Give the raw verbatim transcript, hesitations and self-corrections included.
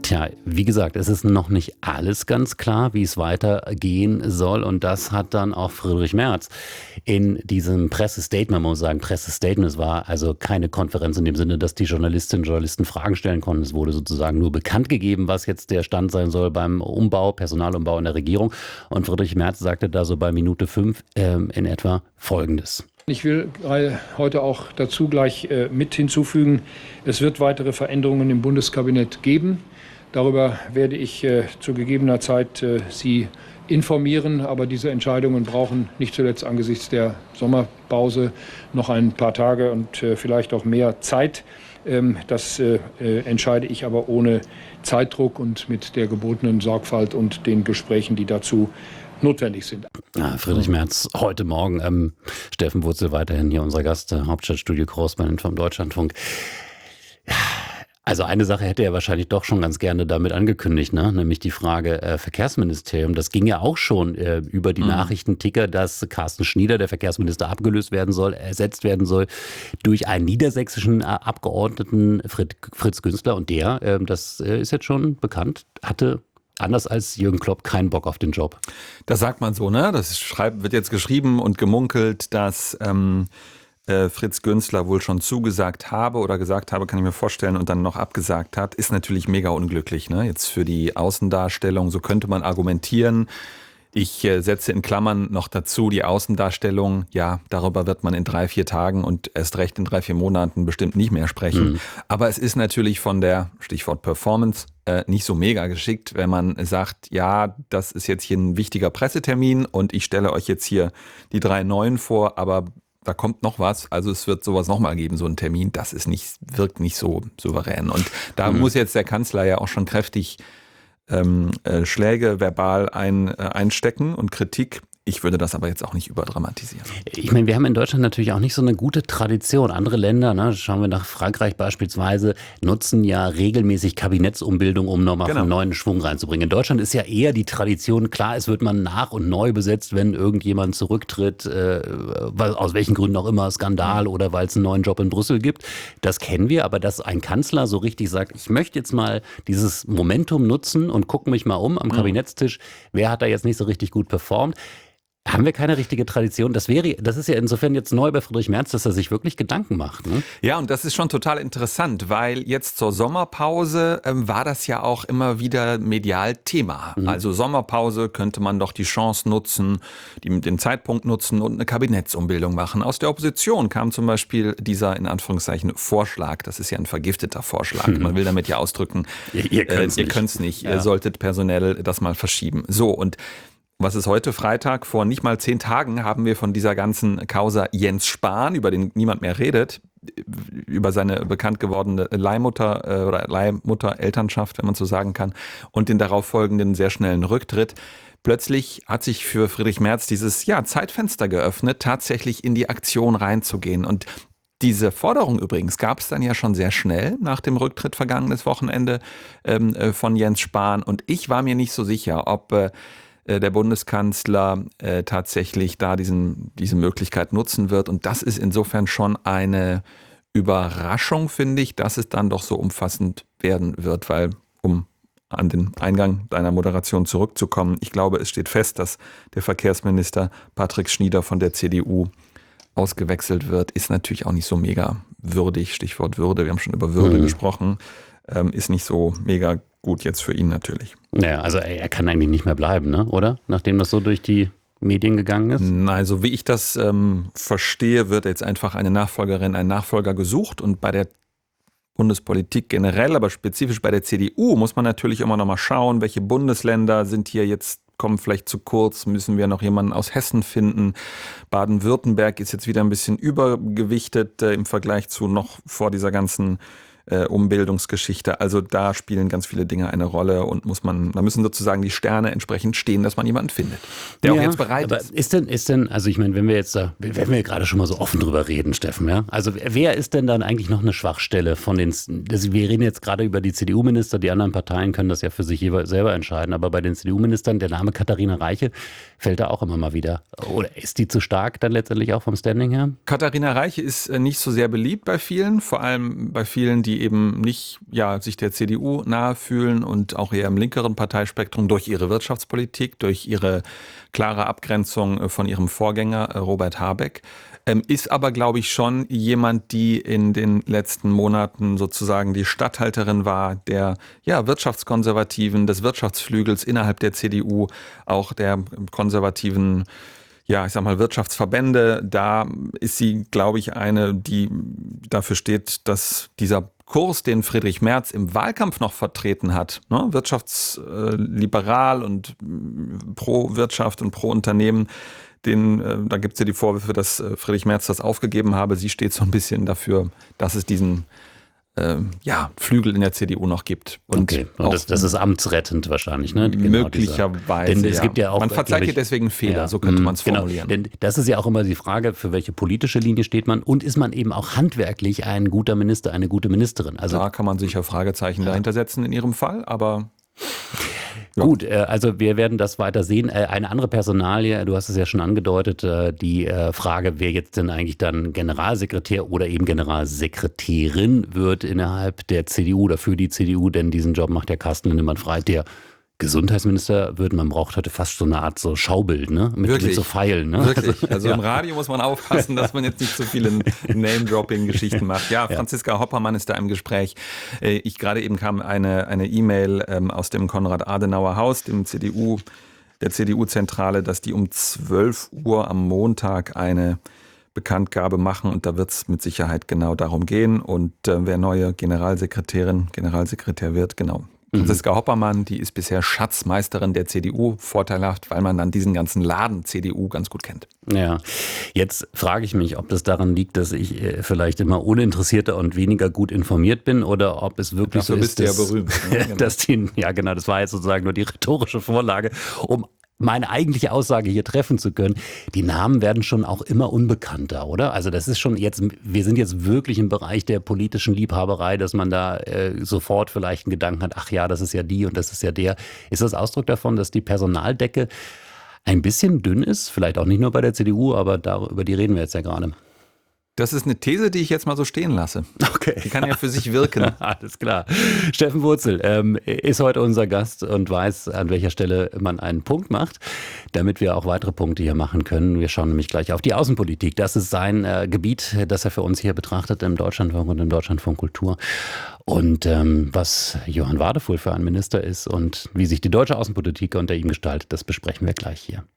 Tja, wie gesagt, es ist noch nicht alles ganz klar, wie es weitergehen soll. Und das hat dann auch Friedrich Merz in diesem Pressestatement, man muss sagen, Pressestatement, es war also keine Konferenz in dem Sinne, dass die Journalistinnen und Journalisten Fragen stellen konnten. Es wurde sozusagen nur bekannt gegeben, was jetzt der Stand sein soll beim Umbau, Personalumbau in der Regierung. Und Friedrich Merz sagte da so bei Minute fünf ähm, in etwa Folgendes. Ich will heute auch dazu gleich äh, mit hinzufügen, es wird weitere Veränderungen im Bundeskabinett geben. Darüber werde ich äh, zu gegebener Zeit äh, Sie informieren. Aber diese Entscheidungen brauchen nicht zuletzt angesichts der Sommerpause noch ein paar Tage und äh, vielleicht auch mehr Zeit. Ähm, das äh, äh, entscheide ich aber ohne Zeitdruck und mit der gebotenen Sorgfalt und den Gesprächen, die dazu notwendig sind. Ja, Friedrich Merz heute Morgen. Ähm, Steffen Wurzel weiterhin hier unser Gast, äh, Hauptstadtstudio-Korrespondent vom Deutschlandfunk. Ja. Also eine Sache hätte er wahrscheinlich doch schon ganz gerne damit angekündigt, ne? Nämlich die Frage äh, Verkehrsministerium. Das ging ja auch schon äh, über die mhm. Nachrichtenticker, dass Carsten Schnieder, der Verkehrsminister, abgelöst werden soll, ersetzt werden soll durch einen niedersächsischen äh, Abgeordneten, Fritz, Fritz Günzler. Und der, äh, das äh, ist jetzt schon bekannt, hatte anders als Jürgen Klopp keinen Bock auf den Job. Das sagt man so, ne? Das schreibt, wird jetzt geschrieben und gemunkelt, dass ähm Fritz Günzler wohl schon zugesagt habe oder gesagt habe, kann ich mir vorstellen, und dann noch abgesagt hat, ist natürlich mega unglücklich, ne? Jetzt für die Außendarstellung, so könnte man argumentieren. Ich äh, setze in Klammern noch dazu, die Außendarstellung, ja, darüber wird man in drei, vier Tagen und erst recht in drei, vier Monaten bestimmt nicht mehr sprechen. Mhm. Aber es ist natürlich von der, Stichwort Performance, äh, nicht so mega geschickt, wenn man sagt, ja, das ist jetzt hier ein wichtiger Pressetermin und ich stelle euch jetzt hier die drei Neuen vor, aber da kommt noch was, also es wird sowas nochmal geben, so ein Termin, das ist nicht, wirkt nicht so souverän. Und da mhm. muss jetzt der Kanzler ja auch schon kräftig ähm, äh, Schläge verbal ein, äh, einstecken und Kritik. Ich würde das aber jetzt auch nicht überdramatisieren. Ich meine, wir haben in Deutschland natürlich auch nicht so eine gute Tradition. Andere Länder, ne, schauen wir nach Frankreich beispielsweise, nutzen ja regelmäßig Kabinettsumbildung, um nochmal genau. einen neuen Schwung reinzubringen. In Deutschland ist ja eher die Tradition, klar, es wird man nach und neu besetzt, wenn irgendjemand zurücktritt, äh, aus welchen Gründen auch immer, Skandal oder weil es einen neuen Job in Brüssel gibt. Das kennen wir, aber dass ein Kanzler so richtig sagt, ich möchte jetzt mal dieses Momentum nutzen und gucke mich mal um am Kabinettstisch, wer hat da jetzt nicht so richtig gut performt. Haben wir keine richtige Tradition? Das wäre, das ist ja insofern jetzt neu bei Friedrich Merz, dass er sich wirklich Gedanken macht. Ne? Ja, und das ist schon total interessant, weil jetzt zur Sommerpause ähm, war das ja auch immer wieder medial Thema. Mhm. Also Sommerpause könnte man doch die Chance nutzen, die, den Zeitpunkt nutzen und eine Kabinettsumbildung machen. Aus der Opposition kam zum Beispiel dieser, in Anführungszeichen, Vorschlag. Das ist ja ein vergifteter Vorschlag. Mhm. Man will damit ja ausdrücken, ihr, ihr könnt es äh, nicht. nicht. Ja. Ihr solltet personell das mal verschieben. So, und was ist heute Freitag? Vor nicht mal zehn Tagen haben wir von dieser ganzen Causa Jens Spahn, über den niemand mehr redet, über seine bekannt gewordene Leihmutter äh, oder Leihmutter-Elternschaft, wenn man so sagen kann, und den darauf folgenden sehr schnellen Rücktritt. Plötzlich hat sich für Friedrich Merz dieses ja, Zeitfenster geöffnet, tatsächlich in die Aktion reinzugehen. Und diese Forderung übrigens gab es dann ja schon sehr schnell nach dem Rücktritt vergangenes Wochenende ähm, von Jens Spahn. Und ich war mir nicht so sicher, ob äh, der Bundeskanzler äh, tatsächlich da diesen, diese Möglichkeit nutzen wird. Und das ist insofern schon eine Überraschung, finde ich, dass es dann doch so umfassend werden wird, weil, um an den Eingang deiner Moderation zurückzukommen, ich glaube, es steht fest, dass der Verkehrsminister Patrick Schnieder von der C D U ausgewechselt wird, ist natürlich auch nicht so mega würdig, Stichwort Würde, wir haben schon über Würde mhm. gesprochen, ähm, ist nicht so mega gut jetzt für ihn natürlich. Naja, also er kann eigentlich nicht mehr bleiben, ne? Oder? Nachdem das so durch die Medien gegangen ist? Nein, so wie ich das ähm, verstehe, wird jetzt einfach eine Nachfolgerin, ein Nachfolger gesucht. Und bei der Bundespolitik generell, aber spezifisch bei der C D U, muss man natürlich immer noch mal schauen, welche Bundesländer sind hier jetzt, kommen vielleicht zu kurz, müssen wir noch jemanden aus Hessen finden. Baden-Württemberg ist jetzt wieder ein bisschen übergewichtet äh, im Vergleich zu noch vor dieser ganzen Äh, Umbildungsgeschichte. Also da spielen ganz viele Dinge eine Rolle und muss man, da müssen sozusagen die Sterne entsprechend stehen, dass man jemanden findet, der ja, auch jetzt bereit aber ist. Ist denn, ist denn, also ich meine, wenn wir jetzt da, wenn wir gerade schon mal so offen drüber reden, Steffen, ja, also wer ist denn dann eigentlich noch eine Schwachstelle von den, das, wir reden jetzt gerade über die C D U-Minister, die anderen Parteien können das ja für sich jeweils selber entscheiden, aber bei den C D U-Ministern, der Name Katharina Reiche fällt da auch immer mal wieder. Oder ist die zu stark dann letztendlich auch vom Standing her? Katharina Reiche ist nicht so sehr beliebt bei vielen, vor allem bei vielen, die die eben nicht ja, sich der C D U nahe fühlen und auch eher im linkeren Parteispektrum durch ihre Wirtschaftspolitik, durch ihre klare Abgrenzung von ihrem Vorgänger Robert Habeck. Ähm, ist aber, glaube ich, schon jemand, die in den letzten Monaten sozusagen die Statthalterin war der ja, Wirtschaftskonservativen, des Wirtschaftsflügels innerhalb der C D U, auch der konservativen, ja, ich sag mal, Wirtschaftsverbände. Da ist sie, glaube ich, eine, die dafür steht, dass dieser Kurs, den Friedrich Merz im Wahlkampf noch vertreten hat, ne, wirtschaftsliberal und pro Wirtschaft und pro Unternehmen, Den, äh, da gibt es ja die Vorwürfe, dass äh, Friedrich Merz das aufgegeben habe. Sie steht so ein bisschen dafür, dass es diesen äh, ja, Flügel in der C D U noch gibt. Und, okay. und das, das ist amtsrettend wahrscheinlich, ne? Genau möglicherweise. Denn es ja. gibt ja auch, man verzeiht ihr deswegen Fehler, ja, so könnte man es formulieren. Genau. Denn das ist ja auch immer die Frage, für welche politische Linie steht man und ist man eben auch handwerklich ein guter Minister, eine gute Ministerin. Also, da kann man sicher Fragezeichen ja. dahinter setzen in ihrem Fall, aber... Ja. Gut, also wir werden das weiter sehen. Eine andere Personalie, du hast es ja schon angedeutet, die Frage, wer jetzt denn eigentlich dann Generalsekretär oder eben Generalsekretärin wird innerhalb der C D U oder für die C D U, denn diesen Job macht ja Carsten Linnemann-Frei, der Gesundheitsminister wird. Man braucht heute fast so eine Art so Schaubild, ne? Mit, Wirklich? mit so Pfeilen. Ne? Wirklich. Also ja. im Radio muss man aufpassen, dass man jetzt nicht so viele Name-Dropping-Geschichten macht. Ja, Franziska Hoppermann ist da im Gespräch. Ich gerade eben kam eine eine E-Mail aus dem Konrad-Adenauer-Haus, dem C D U, der C D U-Zentrale, dass die um zwölf Uhr am Montag eine Bekanntgabe machen und da wird es mit Sicherheit genau darum gehen. Und äh, wer neue Generalsekretärin, Generalsekretär wird, genau. Franziska Hoppermann, die ist bisher Schatzmeisterin der C D U, vorteilhaft, weil man dann diesen ganzen Laden C D U ganz gut kennt. Ja, jetzt frage ich mich, ob das daran liegt, dass ich vielleicht immer uninteressierter und weniger gut informiert bin oder ob es wirklich Dafür so bist ist, dass, ja berühmt, ne? Genau. dass die, ja genau, das war jetzt sozusagen nur die rhetorische Vorlage, um meine eigentliche Aussage hier treffen zu können. Die Namen werden schon auch immer unbekannter, oder? Also das ist schon jetzt, wir sind jetzt wirklich im Bereich der politischen Liebhaberei, dass man da äh, sofort vielleicht einen Gedanken hat, ach ja, das ist ja die und das ist ja der. Ist das Ausdruck davon, dass die Personaldecke ein bisschen dünn ist? Vielleicht auch nicht nur bei der C D U, aber da, über die reden wir jetzt ja gerade. Das ist eine These, die ich jetzt mal so stehen lasse. Okay. Die kann ja für sich wirken. Alles klar. Steffen Wurzel ähm, ist heute unser Gast und weiß, an welcher Stelle man einen Punkt macht, damit wir auch weitere Punkte hier machen können. Wir schauen nämlich gleich auf die Außenpolitik. Das ist sein äh, Gebiet, das er für uns hier betrachtet im Deutschlandfunk und im Deutschlandfunk Kultur. Und ähm, was Johann Wadefuhl für ein Minister ist und wie sich die deutsche Außenpolitik unter ihm gestaltet, das besprechen wir gleich hier.